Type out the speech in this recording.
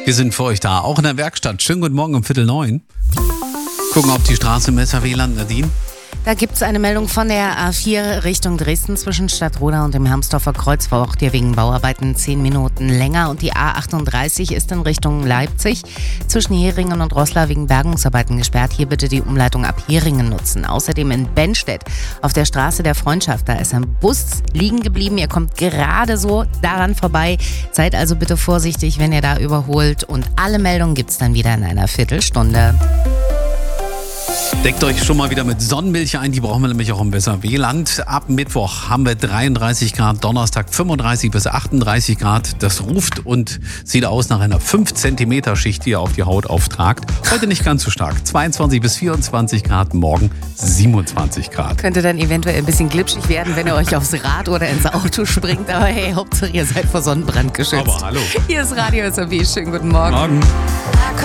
Wir sind für euch da, auch in der Werkstatt. Schönen guten Morgen um 8:45. Gucken auf die Straße im SAW-Land, Nadine. Da gibt es eine Meldung von der A4 Richtung Dresden zwischen Stadtroda und dem Hermsdorfer Kreuz. Braucht ihr wegen Bauarbeiten 10 Minuten länger. Und die A38 ist in Richtung Leipzig zwischen Heringen und Roßla wegen Bergungsarbeiten gesperrt. Hier bitte die Umleitung ab Heringen nutzen. Außerdem in Bennstedt auf der Straße der Freundschaft. Da ist ein Bus liegen geblieben. Ihr kommt gerade so daran vorbei. Seid also bitte vorsichtig, wenn ihr da überholt. Und alle Meldungen gibt es dann wieder in einer Viertelstunde. Deckt euch schon mal wieder mit Sonnenmilch ein, die brauchen wir nämlich auch im SAW-Land. Ab Mittwoch haben wir 33 Grad, Donnerstag 35 bis 38 Grad. Das ruft und sieht aus nach einer 5 cm Schicht, die ihr auf die Haut auftragt. Heute nicht ganz so stark, 22 bis 24 Grad, morgen 27 Grad. Könnte dann eventuell ein bisschen glitschig werden, wenn ihr euch aufs Rad oder ins Auto springt. Aber hey, Hauptsache ihr seid vor Sonnenbrand geschützt. Aber hallo. Hier ist Radio SAW, schönen guten Morgen. Morgen.